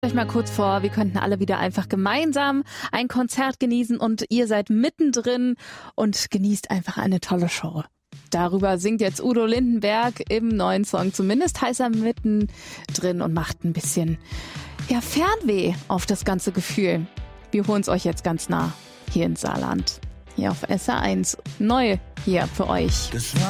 Euch mal kurz vor, wir könnten alle wieder einfach gemeinsam ein Konzert genießen und ihr seid mittendrin und genießt einfach eine tolle Show. Darüber singt jetzt Udo Lindenberg im neuen Song. Zumindest heißt er mittendrin und macht ein bisschen Fernweh auf das ganze Gefühl. Wir holen es euch jetzt ganz nah hier ins Saarland. Hier auf SR1. Neu hier für euch.